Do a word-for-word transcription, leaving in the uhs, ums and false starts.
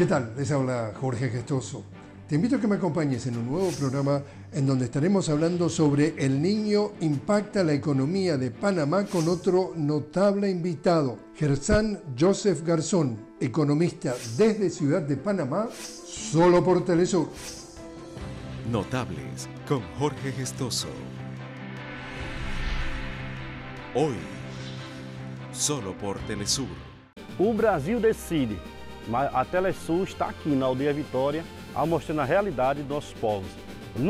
¿Qué tal? Les habla Jorge Gestoso. Te invito a que me acompañes en un nuevo programa en donde estaremos hablando sobre El Niño impacta la economía de Panamá con otro notable invitado, Gersán Joseph Garzón, economista desde Ciudad de Panamá, solo por Telesur. Notables con Jorge Gestoso. Hoy, solo por Telesur. O Brasil decide, mas a Telesur está aqui na Aldeia Vitória, mostrando a realidade dos nossos povos.